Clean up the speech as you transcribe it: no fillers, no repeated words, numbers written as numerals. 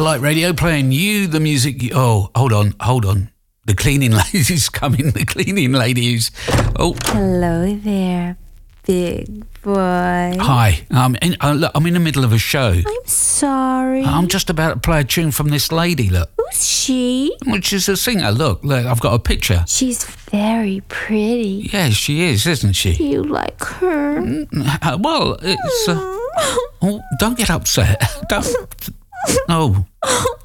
Light Radio playing you the music. Oh, hold on. The cleaning lady's coming. The cleaning ladies. Oh. Hello there, big boy. Hi. I'm in the middle of a show. I'm sorry. I'm just about to play a tune from this lady, look. Who's she? Well, she's a singer. Look, I've got a picture. She's very pretty. Yeah, she is, isn't she? Do you like her? Well, it's... oh, don't get upset. Don't... Oh.